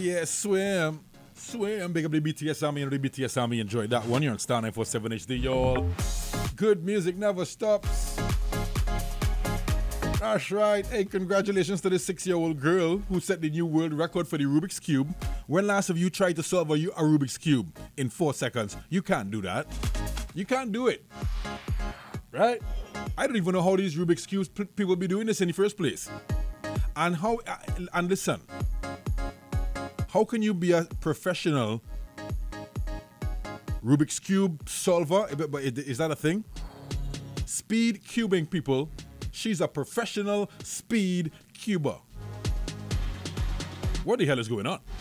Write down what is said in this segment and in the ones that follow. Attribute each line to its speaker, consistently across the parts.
Speaker 1: Yeah, swim. Swim. Big up the BTS Army and the BTS Army. Enjoy that one. You're on Star 947 HD, y'all. Good music never stops. That's right. Hey, congratulations to the 6-year-old girl who set the new world record for the Rubik's Cube. When last have you tried to solve a Rubik's Cube in 4 seconds? You can't do that. You can't do it. Right? I don't even know how these Rubik's Cubes people be doing this in the first place. And listen, how can you be a professional Rubik's Cube solver? Is that a thing? Speed cubing people. She's a professional speed cuber. What the hell is going on?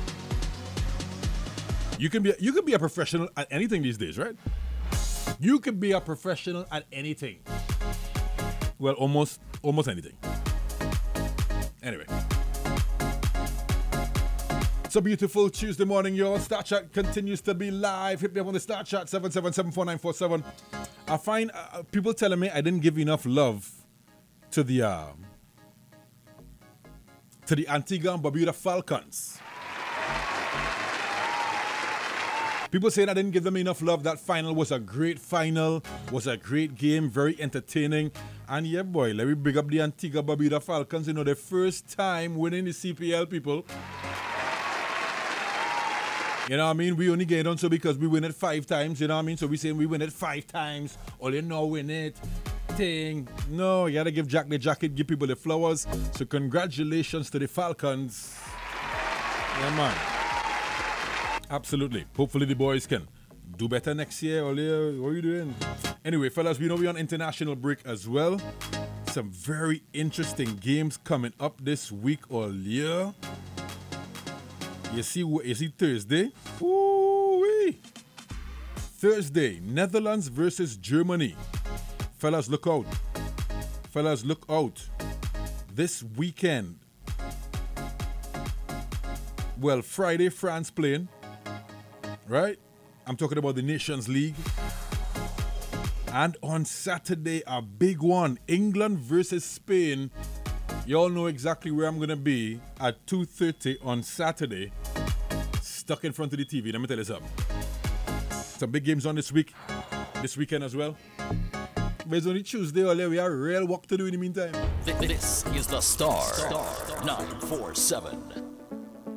Speaker 1: You can be a professional at anything these days, right? You can be a professional at anything. Well, almost anything. Anyway. It's a beautiful Tuesday morning, y'all. Star Chat continues to be live. Hit me up on the Star Chat, 777-4947. I find people telling me I didn't give enough love to the Antigua and Barbuda Falcons. People saying I didn't give them enough love. That final was a great final, was a great game, very entertaining. And yeah, boy, let me big up the Antigua Barbuda Falcons. You know, the first time winning the CPL, people. You know what I mean? We only get on so because we win it 5 times, you know what I mean? So we saying we win it 5 times, or you know win it. Thing. No, you gotta give Jack the jacket, give people the flowers. So congratulations to the Falcons. Yeah, man. Absolutely. Hopefully the boys can do better next year. Ole, what are you doing? Anyway, fellas, we know we're on international break as well. Some very interesting games coming up this week, Ole. You see Thursday? Ooh-wee. Thursday, Netherlands versus Germany. Fellas, look out. Fellas, look out. This weekend. Well, Friday, France playing. Right? I'm talking about the Nations League. And on Saturday, a big one. England versus Spain. Y'all know exactly where I'm going to be at 2:30 on Saturday. Stuck in front of the TV. Let me tell you something. Some big games on this weekend as well. But it's only Tuesday, we have real work to do in the meantime.
Speaker 2: This is the Star 947.